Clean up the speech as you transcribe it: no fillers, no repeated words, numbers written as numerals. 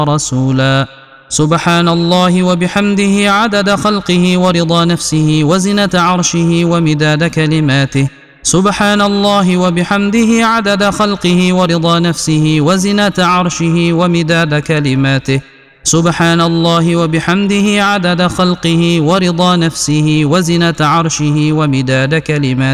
رسولا. سبحان الله وبحمده عدد خلقه ورضا نفسه وزنة عرشه ومداد كلماته. سبحان الله وبحمده عدد خلقه ورضا نفسه وزنة عرشه ومداد كلماته. سبحان الله وبحمده عدد خلقه ورضا نفسه وزنة عرشه ومداد كلماته.